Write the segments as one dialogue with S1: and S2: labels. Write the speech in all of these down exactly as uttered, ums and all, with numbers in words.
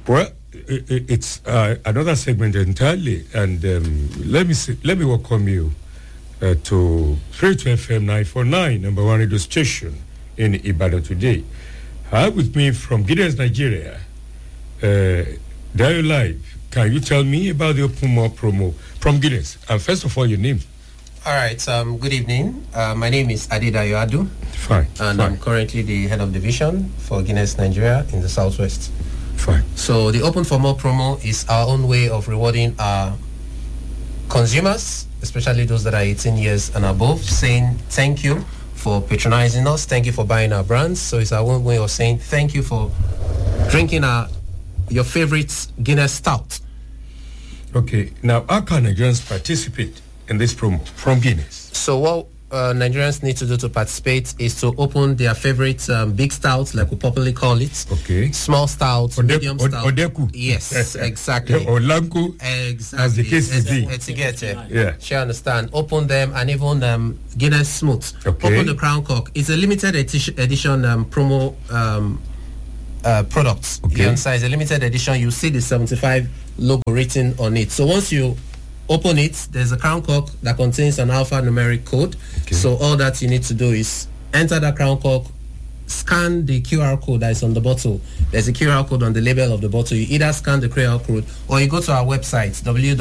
S1: Well, it, it's uh, another segment entirely, and um, let me see, let me welcome you uh, to Spiritual F M nine forty-nine, number one radio station in Ibadan today. I have with me from Guinness, Nigeria, uh, Dayo Live. Can you tell me about the Open More promo from Guinness? And first of all, your name.
S2: All right. Um, good evening. Uh, my name is Adedayo Adu.
S1: Fine.
S2: And
S1: fine.
S2: I'm currently the head of division for Guinness Nigeria in the Southwest.
S1: Fine.
S2: So the Open for More promo is our own way of rewarding our consumers, especially those that are eighteen years and above, saying thank you for patronizing us, thank you for buying our brands. So it's our own way of saying thank you for drinking our your favorite Guinness Stout.
S1: Okay. Now, how can Nigerians participate in this promo from Guinness?
S2: So what uh, Nigerians need to do to participate is to open their favorite um, big stouts, like we popularly call it.
S1: Okay.
S2: Small stouts,
S1: Ode-
S2: medium
S1: Ode-
S2: stout.
S1: Odeku.
S2: Yes, exactly.
S1: Or Lanku,
S2: Exactly.
S1: as the case is be.
S2: It's, it's, it's, it's,
S1: Yeah.
S2: She understand. Open them and even um, Guinness Smooth.
S1: Okay.
S2: Open the Crown Cork. It's a limited edition, edition um, promo um, uh, product.
S1: Okay.
S2: You understand? It's a limited edition. You see the seventy-five logo written on it. So once you open it, there's a Crown Cork that contains an alphanumeric code.
S1: Okay.
S2: So all that you need to do is enter the Crown Cork, scan the Q R code that is on the bottle. There's a Q R code on the label of the bottle. You either scan the Q R code or you go to our website,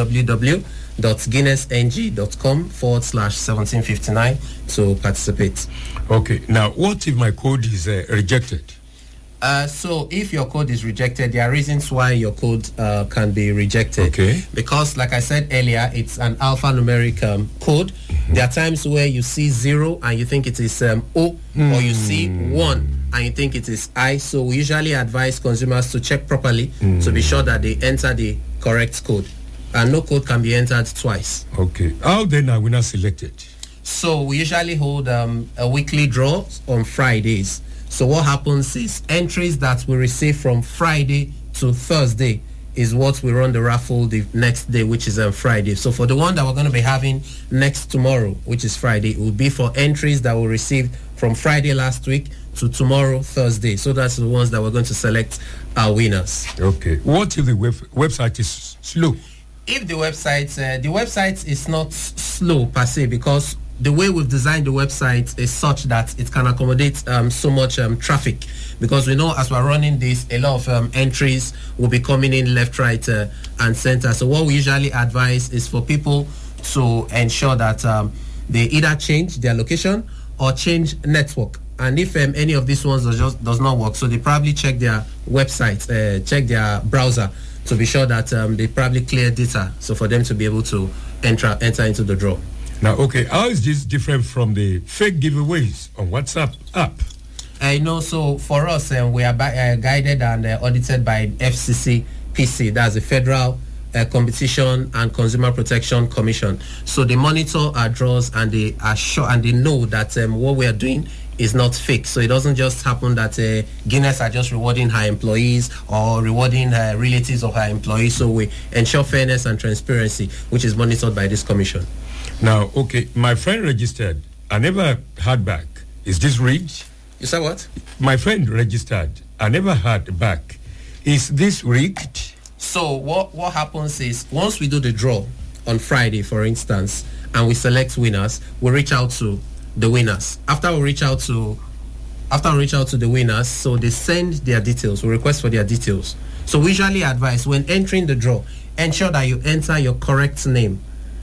S2: www.guinnessng.com forward slash seventeen fifty-nine to participate.
S1: Okay. Now, what if my code is uh, rejected?
S2: Uh, so if your code is rejected, there are reasons why your code uh, can be rejected.
S1: Okay.
S2: Because like I said earlier, it's an alphanumeric um, code. Mm-hmm. There are times where you see zero and you think it is um, O, mm. or you see one and you think it is I. So we usually advise consumers to check properly mm. to be sure that they enter the correct code. And no code can be entered twice.
S1: Okay. How then are we not selected?
S2: So we usually hold um, a weekly draw on Fridays. So what happens is entries that we receive from Friday to Thursday is what we run the raffle the next day, which is on Friday. So for the one that we're going to be having next tomorrow, which is Friday, it will be for entries that we received from Friday last week to tomorrow, Thursday. So that's the ones that we're going to select our winners.
S1: Okay. What if the web- website is slow?
S2: If the website, uh, the website is not slow per se, because the way we've designed the website is such that it can accommodate um, so much um, traffic, because we know as we're running this, a lot of um, entries will be coming in left, right, uh, and center. So what we usually advise is for people to ensure that um, they either change their location or change network. And if um, any of these ones does, just, does not work, so they probably check their website, uh, check their browser to be sure that um, they probably clear data, so for them to be able to enter enter into the draw.
S1: Now, okay, how is this different from the fake giveaways on WhatsApp app?
S2: I uh, know, so for us, uh, we are by, uh, guided and uh, audited by F C C P C, that's the Federal uh, Competition and Consumer Protection Commission. So they monitor our draws and they are sure and they know that um, what we are doing is not fake. So it doesn't just happen that uh, Guinness are just rewarding her employees or rewarding uh, relatives of her employees. So we ensure fairness and transparency, which is monitored by this commission.
S1: Now, okay, my friend registered. I never heard back. Is this rigged?
S2: You said what?
S1: My friend registered. I never heard back. Is this rigged?
S2: So what, what happens is once we do the draw on Friday, for instance, and we select winners, we reach out to the winners. After we reach out to after we reach out to the winners, so they send their details, we request for their details. So we usually advise when entering the draw, ensure that you enter your correct name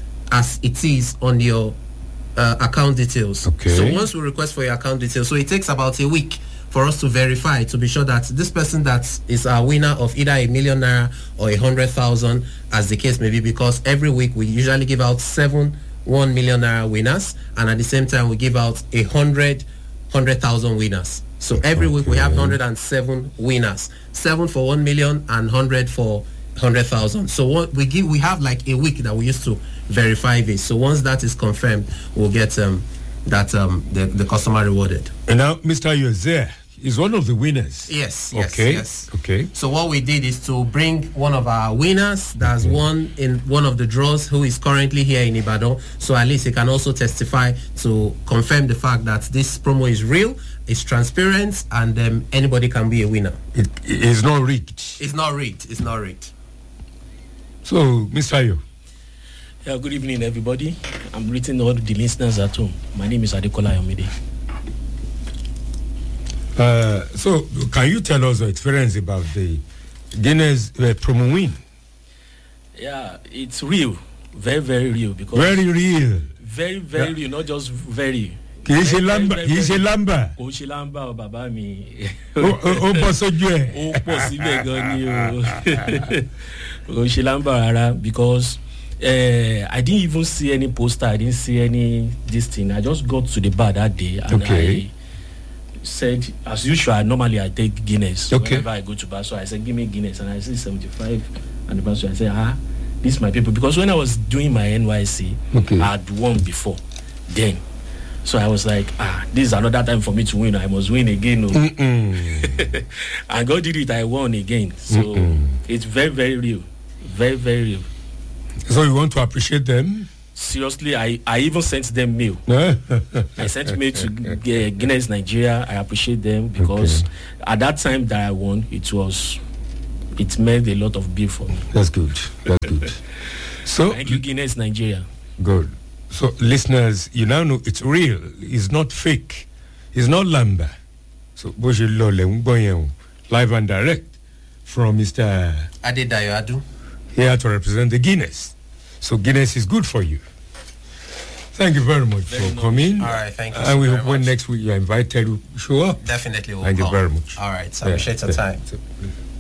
S2: as it is on your uh, account details.
S1: Okay.
S2: So once we request for your account details, so it takes about a week for us to verify to be sure that this person that is a winner of either a million naira or a hundred thousand, as the case may be, because every week we usually give out seven one million naira winners, and at the same time we give out a hundred hundred thousand winners. So every okay. week we have one hundred seven winners, seven for one million and hundred for hundred thousand. So what we give, we have like a week that we used to verify this. So once that is confirmed, we'll get um, that um, the, the customer rewarded.
S1: And now, Mister You're there. is one of the winners.
S2: Yes, yes,
S1: okay.
S2: yes.
S1: Okay.
S2: So what we did is to bring one of our winners that's mm-hmm. won in one of the draws, who is currently here in Ibadan. So at least he can also testify to confirm the fact that this promo is real, it's transparent, and um, anybody can be a winner.
S1: It is not rigged.
S2: It's not rigged. It's not rigged.
S1: So, Mister Ayo.
S3: Yeah, good evening, everybody. I'm greeting all the listeners at home. My name is Adekola Ayomide.
S1: Uh, so, can you tell us your experience about the Guinness uh, promo win?
S3: Yeah, it's real. Very, very real. Because
S1: very real.
S3: Very, very yeah. real. Not just very.
S1: Kì í ṣe lamba, kì í ṣe lamba.
S3: Kò ṣe lamba o bàbá mi.
S1: Ó bọ́ sójú ẹ̀.
S3: Ó pọ̀ síbẹ̀ gan ni o. Kò ṣe lamba rárá because uh, I didn't even see any poster. I didn't see any this thing. I just got to the bar that day and
S1: okay.
S3: I said, as usual, normally I take Guinness
S1: okay.
S3: whenever I go to bar. So I said, give me Guinness, and I see seventy-five anniversary. I said, ah, this is my people, because when I was doing my N Y C,
S1: okay.
S3: I had won before. Then. So I was like, ah, this is another time for me to win. I must win again. No. And God did it. I won again. So Mm-mm. it's very, very real. Very, very real.
S1: So you want to appreciate them?
S3: Seriously, I, I even sent them mail. I sent mail to uh, Guinness Nigeria. I appreciate them because okay. at that time that I won, it was, it made a lot of beer for me.
S1: That's good. That's good. So
S3: thank you, Guinness Nigeria.
S1: Good. So, listeners, you now know it's real. It's not fake. It's not lamba. So, live and direct from Mister
S2: Adedayo Adu.
S1: Here to represent the Guinness. So, Guinness is good for you. Thank you very much very for much. coming.
S2: All right, thank you.
S1: And
S2: so
S1: we
S2: very
S1: hope
S2: much.
S1: when next week you're invited to show up.
S2: Definitely will
S1: Thank
S2: come.
S1: you very much.
S2: All right, so I appreciate your time.